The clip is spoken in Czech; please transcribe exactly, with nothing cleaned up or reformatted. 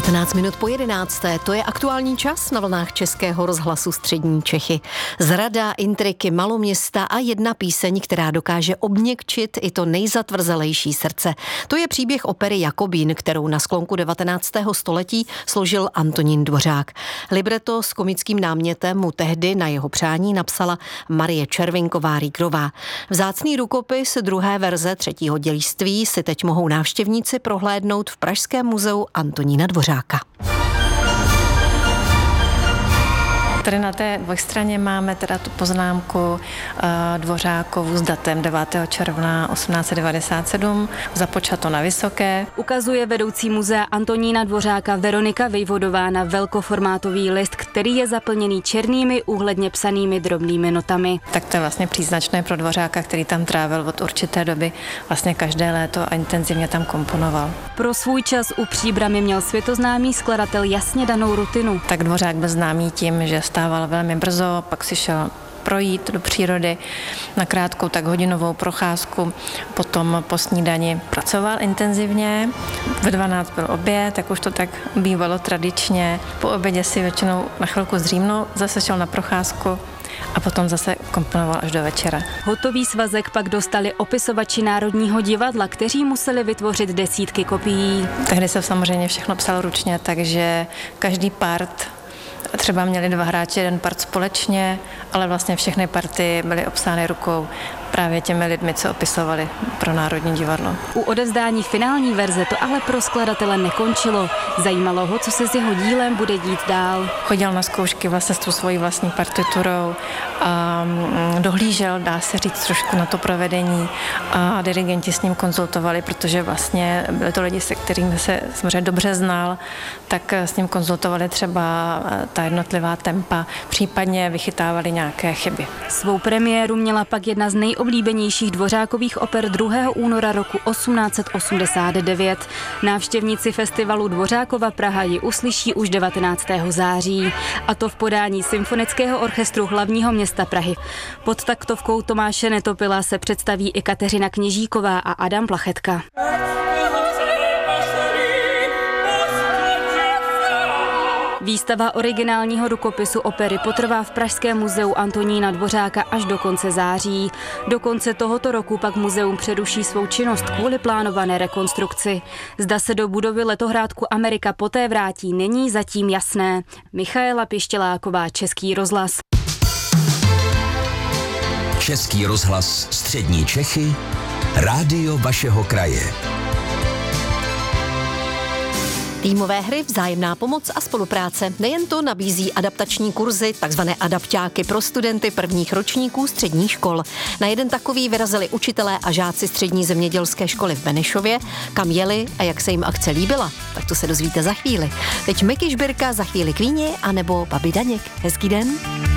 devatenáct minut po jedenácté, to je aktuální čas na vlnách Českého rozhlasu Střední Čechy. Zrada, intriky, maloměsta a jedna píseň, která dokáže obměkčit i to nejzatvrzelejší srdce. To je příběh opery Jakobín, kterou na sklonku devatenáctého století složil Antonín Dvořák. Libreto s komickým námětem mu tehdy na jeho přání napsala Marie Červinková-Rýgrová. Vzácný rukopis druhé verze třetího dějství si teď mohou návštěvníci prohlédnout v Pražském muzeu Antonína Dvořáka. Tady na té dvojstraně máme teda tu poznámku uh, Dvořákovu s datem devátého června osmnáct set devadesát sedm, započato na Vysoké. Ukazuje vedoucí muzea Antonína Dvořáka Veronika Vejvodová na velkoformátový list, který je zaplněný černými úhledně psanými drobnými notami. Tak to je vlastně příznačné pro Dvořáka, který tam trávil od určité doby vlastně každé léto a intenzivně tam komponoval. Pro svůj čas u Příbrami měl světoznámý skladatel jasně danou rutinu. Tak Dvořák byl známý tím, že stával velmi brzo, pak si šel projít do přírody na krátkou tak hodinovou procházku, potom po snídani pracoval intenzivně, ve dvanáct byl oběd, jak už to tak bývalo tradičně, po obědě si většinou na chvilku zdřímnul, zase šel na procházku a potom zase komponoval až do večera. Hotový svazek pak dostali opisovači Národního divadla, kteří museli vytvořit desítky kopií. Tehdy se samozřejmě všechno psalo ručně, takže každý part, třeba měli dva hráči, jeden part společně, ale vlastně všechny party byly obsány rukou právě těmi lidmi, co opisovali pro Národní divadlo. U odevzdání finální verze to ale pro skladatele nekončilo. Zajímalo ho, co se s jeho dílem bude dít dál. Chodil na zkoušky vlastně s tou svojí vlastní partiturou a dohlížel, dá se říct, trošku na to provedení a dirigenti s ním konzultovali, protože vlastně byly to lidi, se kterými se samozřejmě dobře znal, tak s ním konzultovali třeba ta jednotlivá tempa, případně vychytávali nějaké chyby. Svou premiéru měla pak jedna z nejoblíbenějších Dvořákových oper druhého února roku osmnáct set osmdesát devět. Návštěvníci festivalu Dvořákova Praha ji uslyší už devatenáctého září, a to v podání Symfonického orchestru hlavního města Prahy. Pod taktovkou Tomáše Netopila se představí i Kateřina Kněžíková a Adam Plachetka. Výstava originálního rukopisu opery potrvá v Pražském muzeu Antonína Dvořáka až do konce září. Do konce tohoto roku pak muzeum přeruší svou činnost kvůli plánované rekonstrukci. Zda se do budovy letohrádku Amerika poté vrátí, není zatím jasné. Michaela Pištěláková, Český rozhlas. Český rozhlas Střední Čechy, rádio vašeho kraje. Týmové hry, vzájemná pomoc a spolupráce. Nejen to nabízí adaptační kurzy, takzvané adapťáky pro studenty prvních ročníků středních škol. Na jeden takový vyrazili učitelé a žáci střední zemědělské školy v Benešově. Kam jeli a jak se jim akce líbila, tak to se dozvíte za chvíli. Teď Meky Žbirka, za chvíli Kvíni, anebo Babi Daněk. Hezký den.